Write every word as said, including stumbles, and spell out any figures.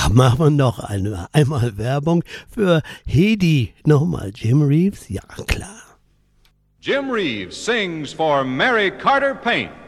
Ja, machen wir noch eine, einmal Werbung für Hedi. Nochmal Jim Reeves? Ja, klar. Jim Reeves sings for Mary Carter Payne.